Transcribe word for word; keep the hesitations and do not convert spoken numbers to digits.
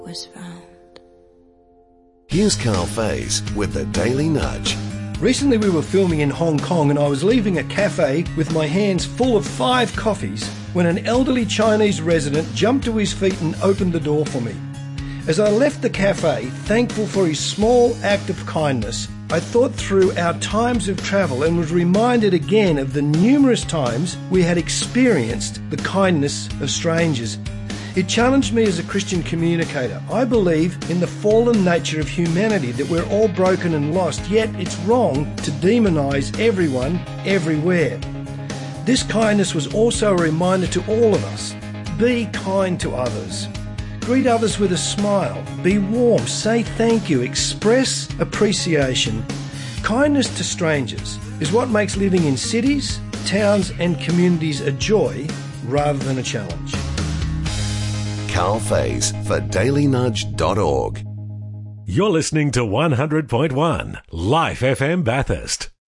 was found. Here's Carl Faze with the Daily Nudge. Recently we were filming in Hong Kong and I was leaving a cafe with my hands full of five coffees when an elderly Chinese resident jumped to his feet and opened the door for me. As I left the cafe, thankful for his small act of kindness, I thought through our times of travel and was reminded again of the numerous times we had experienced the kindness of strangers. It challenged me as a Christian communicator. I believe in the fallen nature of humanity, that we're all broken and lost, yet it's wrong to demonise everyone, everywhere. This kindness was also a reminder to all of us. Be kind to others. Greet others with a smile. Be warm. Say thank you. Express appreciation. Kindness to strangers is what makes living in cities, towns and communities a joy rather than a challenge. Carl Faze for daily nudge dot org. You're listening to one hundred point one Life F M Bathurst.